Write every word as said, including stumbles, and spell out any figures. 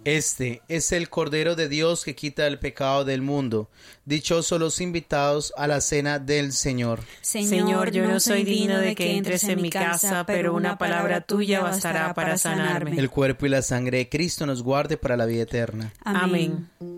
Este es el Cordero de Dios que quita el pecado del mundo. Dichosos los invitados a la cena del Señor. Señor, yo no soy digno de que entres en mi casa, pero una palabra tuya bastará para sanarme. El cuerpo y la sangre de Cristo nos guarde para la vida eterna. Amén.